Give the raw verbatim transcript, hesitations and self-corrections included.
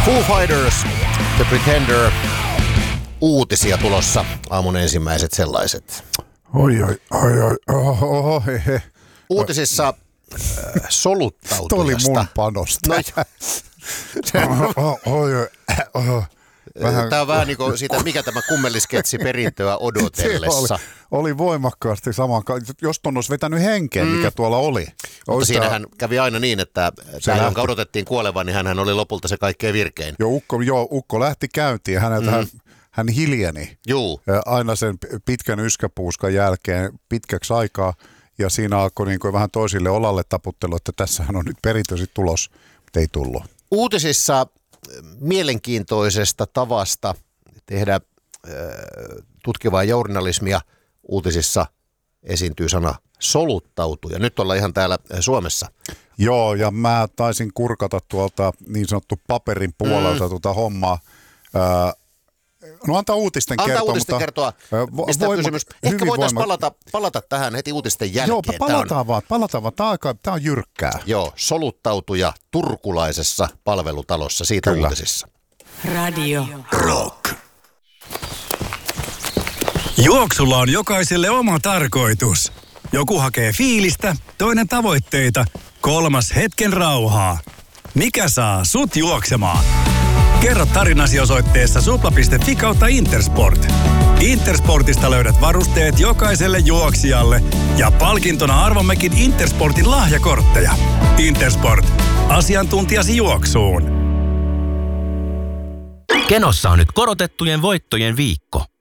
Foo Fighters, The Pretender, uutisia tulossa, aamun ensimmäiset sellaiset. Oi, oi, oi, oi, oho, oho, he, he. Uutisissa äh, soluttautujasta. Tuo oli mun panosta. No, oh, oi, oi, oh. Vähän... Tämä on vähän niin kuin siitä, mikä tämä kummellisketsi perintöä odotellessa. Oli, oli voimakkaasti sama. Jos ton olisi vetänyt henkeen, mm. mikä tuolla oli. Mutta siinähän kävi aina niin, että tämä, jonka odotettiin kuolevan, niin hänhän oli lopulta se kaikkein virkein. Joo, Ukko, joo, Ukko lähti käyntiin ja häneltä mm. hän, hän hiljeni. Juu. Aina sen pitkän yskäpuuskan jälkeen pitkäksi aikaa. Ja siinä alkoi niin kuin vähän toisille olalle taputtelu, että tässähän on nyt perintösi tulos, mutta ei tullut. Uutisissa mielenkiintoisesta tavasta tehdä äh, tutkivaa journalismia uutisissa esiintyy sana soluttautuja. Nyt ollaan ihan täällä Suomessa. Joo, ja mä taisin kurkata tuolta niin sanottu paperin puolelta mm. tuota hommaa. Äh, no antaa uutisten antaa kertoa. uutisten mutta, kertoa, mistä voima, on kysymys. Ehkä voitaisiin voima... palata, palata tähän heti uutisten jälkeen. Joo, palataan on... vaan, palataan vaan. Tämä on, aika, tämä on jyrkkää. Joo, soluttautuja turkulaisessa palvelutalossa, siitä Kyllä. uutisissa. Radio Rock. Juoksulla on jokaiselle oma tarkoitus. Joku hakee fiilistä, toinen tavoitteita, kolmas hetken rauhaa. Mikä saa sut juoksemaan? Kerro tarinasi osoitteessa supla piste fi kautta Intersport. Intersportista löydät varusteet jokaiselle juoksijalle ja palkintona arvommekin Intersportin lahjakortteja. Intersport. Asiantuntijasi juoksuun. Kenossa on nyt korotettujen voittojen viikko.